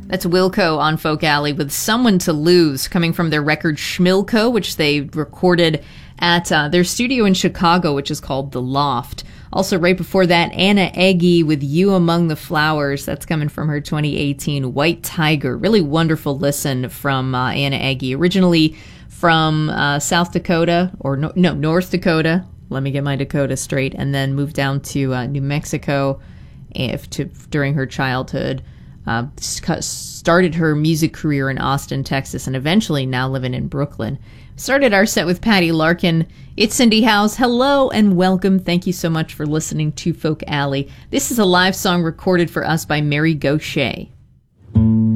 That's Wilco on Folk Alley with Someone to Lose, coming from their record Schmilko, which they recorded at their studio in Chicago, which is called The Loft. Also, right before that, Anna Eggy with You Among the Flowers. That's coming from her 2018 White Tiger. Really wonderful listen from Anna Eggy. Originally from South Dakota, or North Dakota. Let me get my Dakota straight. And then moved down to New Mexico during her childhood. Started her music career in Austin, Texas, and eventually now living in Brooklyn. Started our set with Patty Larkin. It's Cindy House. Hello and welcome. Thank you so much for listening to Folk Alley. This is a live song recorded for us by Mary Gauthier.